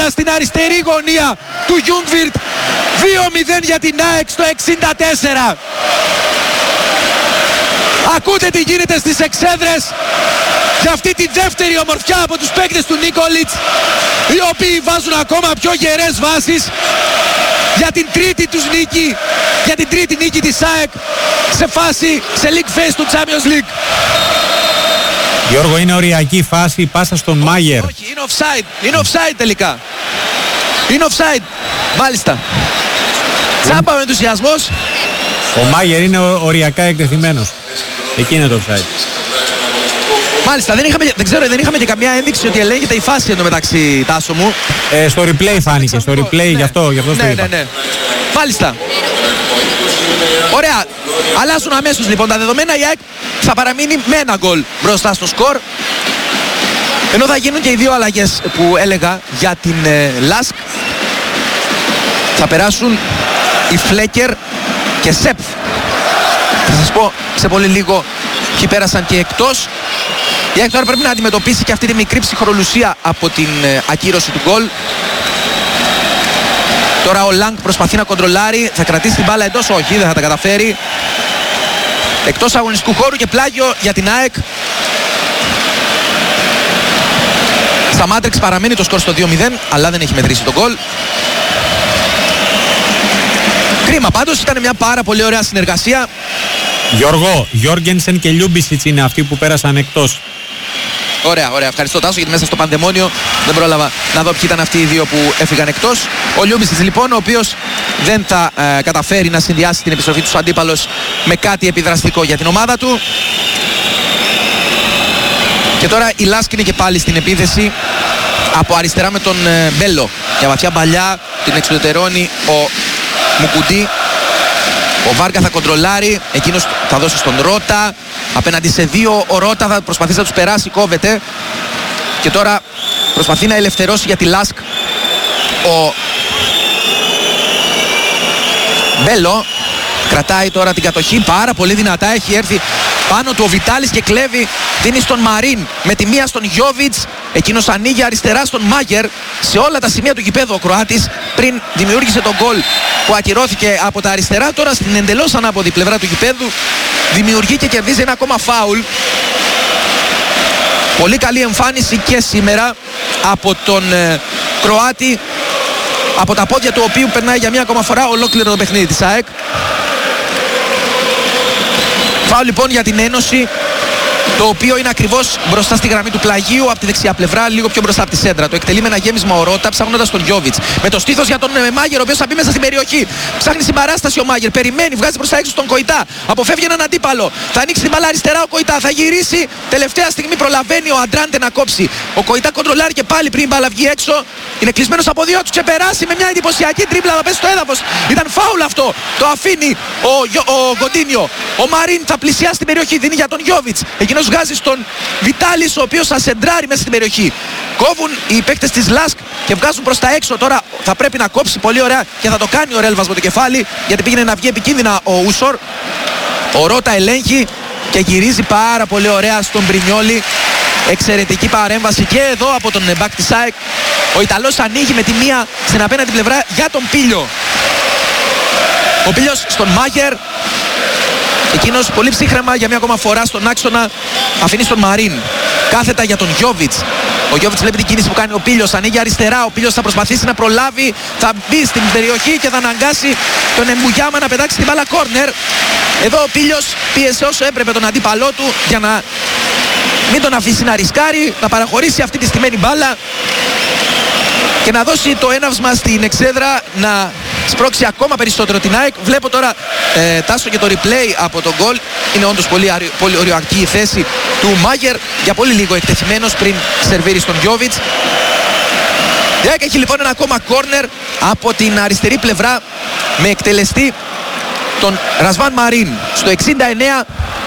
μπάλα στην αριστερή γωνία του Ljungvirth. 2-0 για την ΑΕΚ στο 64. Ακούτε τι γίνεται στις εξέδρες για αυτή τη δεύτερη ομορφιά από τους παίκτες του Νίκολιτς, οι οποίοι βάζουν ακόμα πιο γερές βάσεις για την τρίτη τους νίκη, για την τρίτη νίκη της ΑΕΚ σε φάση, σε league phase του Champions League. Γιώργο, είναι οριακή η φάση, πάσα στον Μάγερ. Όχι, είναι offside, είναι offside τελικά. Είναι offside, μάλιστα. Τσάμπα ο ενθουσιασμός. Ο Μάγερ είναι οριακά εκτεθειμένος. Εκεί είναι το offside. Μάλιστα, δεν είχαμε και καμία ένδειξη ότι ελέγχεται η φάση εντωμεταξύ, Τάσο μου. Στο replay φάνηκε, στο replay, ναι. γι' αυτό το είπα. Ναι. Μάλιστα. Ωραία. Αλλάζουν αμέσως λοιπόν τα δεδομένα. Η ΑΕΚ θα παραμείνει με ένα γκολ μπροστά στο σκορ. Ενώ θα γίνουν και οι δύο αλλαγές που έλεγα για την Λάσκ. Θα περάσουν οι Φλέκερ και Σεπ. Θα σας πω σε πολύ λίγο ποιοι πέρασαν και εκτός. Η ΑΕΚ τώρα πρέπει να αντιμετωπίσει και αυτή τη μικρή ψυχρολουσία από την ακύρωση του γκολ. Τώρα ο Λάγκ προσπαθεί να κοντρολάρει, θα κρατήσει την μπάλα εντός, όχι, δεν θα τα καταφέρει. Εκτός αγωνιστικού χώρου και πλάγιο για την ΑΕΚ. Στα Μάτριξ παραμένει το σκορ στο 2-0, αλλά δεν έχει μετρήσει τον γκολ. Κρίμα πάντως, ήταν μια πάρα πολύ ωραία συνεργασία. Γιώργο, Γιόργενσεν και Λιούμπισιτς είναι αυτοί που πέρασαν εκτός. Ωραία, ευχαριστώ Τάσο, γιατί μέσα στο πανδαιμόνιο δεν πρόλαβα να δω ποιοι ήταν αυτοί οι δύο που έφυγαν εκτός. Ο Λιούμπισιτς λοιπόν, ο οποίος δεν θα καταφέρει να συνδυάσει την επιστροφή του αντίπαλος με κάτι επιδραστικό για την ομάδα του. Και τώρα η Λάσκ είναι και πάλι στην επίθεση από αριστερά με τον Μπέλο. Για βαθιά παλιά την εξουδετερώνει ο Μουκουντή. Ο Βάργα θα κοντρολάρει, εκείνος θα δώσει στον Ρώτα. Απέναντι σε δύο ο Ρώτα θα προσπαθήσει να τους περάσει, κόβεται. Και τώρα προσπαθεί να ελευθερώσει για τη Λάσκ ο Μπέλο. Κρατάει τώρα την κατοχή, πάρα πολύ δυνατά έχει έρθει πάνω του ο Βιτάλης και κλέβει. Δίνει στον Μαρίν με τη μία στον Γιόβιτς. Εκείνος ανοίγει αριστερά στον Μάγερ. Σε όλα τα σημεία του γηπέδου ο Κροάτης πριν δημιούργησε τον γκολ που ακυρώθηκε από τα αριστερά. Τώρα στην εντελώς ανάποδη πλευρά του γηπέδου δημιουργεί και κερδίζει ένα ακόμα φάουλ. Πολύ καλή εμφάνιση και σήμερα από τον Κροάτη, από τα πόδια του οποίου περνάει για μία ακόμα φορά ολόκληρο το παιχνίδι της ΑΕΚ. Φάουλ λοιπόν για την Ένωση, το οποίο είναι ακριβώς μπροστά στη γραμμή του πλαγίου, από τη δεξιά πλευρά, λίγο πιο μπροστά από τη σέντρα. Το εκτελεί με ένα γέμισμα ο Ρώτα, ψάχνοντας τον Γιόβιτς. Με το στήθος για τον Μάγερ, ο οποίος θα μπει μέσα στην περιοχή. Ψάχνει συμπαράσταση ο Μάγερ, περιμένει, βγάζει προς τα έξω τον Κοϊτά. Αποφεύγει έναν αντίπαλο. Θα ανοίξει την μπάλα αριστερά ο Κοϊτά, θα γυρίσει. Τελευταία στιγμή προλαβαίνει ο Αντράντε να κόψει. Ο Κοϊτά κοντρολάρει και πάλι πριν η μπάλα βγει έξω. Είναι κλεισμένος από δύο, του ξεπεράσει με μια εντυπωσιακή τρίπλα, θα πέσει στο έδαφος. Ήταν φάουλ αυτό. Το αφήνει ο Γκοντίνιο. Ο Μαρίν θα πλησιάσει την περιοχή, δίνει για τον Γιόβιτς. Εκείνος βγάζει στον Βιτάλης, ο οποίος θα σεντράρει μέσα στην περιοχή. Κόβουν οι παίκτες της Λάσκ και βγάζουν προς τα έξω. Τώρα θα πρέπει να κόψει πολύ ωραία και θα το κάνει ο Ρέλβας με το κεφάλι, γιατί πήγαινε να βγει επικίνδυνα ο Ούσορ. Ο Ρώτα ελέγχει και γυρίζει πάρα πολύ ωραία στον Μπρινιόλι. Εξαιρετική παρέμβαση και εδώ από τον μπακ της ΑΕΚ. Ο Ιταλός ανοίγει με τη μία στην απέναντι πλευρά για τον Πίλιο. Ο Πίλιος στον Μάγερ. Εκείνος πολύ ψύχρεμα για μια ακόμα φορά στον άξονα αφήνει στον Μαρίν. Κάθετα για τον Γιόβιτς. Ο Γιόβιτς βλέπει την κίνηση που κάνει ο Πίλιος. Ανοίγει αριστερά. Ο Πίλιος θα προσπαθήσει να προλάβει. Θα μπει στην περιοχή και θα αναγκάσει τον Εμπουγιάμα να πετάξει την μπάλα κόρνερ. Εδώ ο Πίλιος πίεσε όσο έπρεπε τον αντίπαλό του για να μην τον αφήσει να ρισκάρει, να παραχωρήσει αυτή τη στημένη μπάλα και να δώσει το έναυσμα στην εξέδρα να σπρώξει ακόμα περισσότερο την ΑΕΚ. Βλέπω τώρα Τάσο και το replay από τον γκολ. Είναι όντως πολύ ωριακή η θέση του Μάγερ, για πολύ λίγο εκτεθειμένος πριν σερβίρει στον Γιόβιτς. Η ΑΕΚ έχει λοιπόν ένα ακόμα κόρνερ από την αριστερή πλευρά με εκτελεστή τον Ρασβάν Μαρίν. Στο 69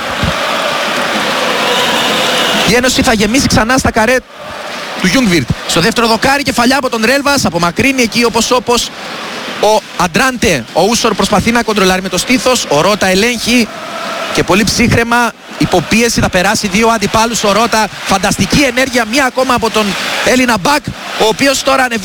η Ένωση θα γεμίσει ξανά στα καρέ του Ljungvirth. Στο δεύτερο δοκάρι κεφαλιά από τον Ρέλβας, απομακρύνει εκεί όπως ο Αντράντε. Ο Ούσορ προσπαθεί να κοντρολάρει με το στήθος. Ο Ρώτα ελέγχει και πολύ ψύχρεμα, υποπίεση, θα περάσει δύο αντιπάλους ο Ρώτα. Φανταστική ενέργεια, μία ακόμα από τον Έλληνα μπακ, ο οποίος τώρα